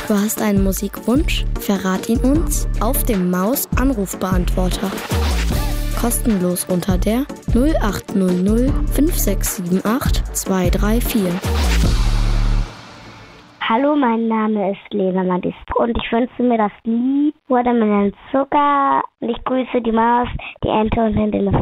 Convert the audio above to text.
Du hast einen Musikwunsch? Verrat ihn uns auf dem Maus-Anrufbeantworter. Kostenlos unter der 0800 5678 234. Hallo, mein Name ist Lena Madis und ich wünsche mir das Lied Watermelon Zucker und ich grüße die Maus, die Ente und den Elefant.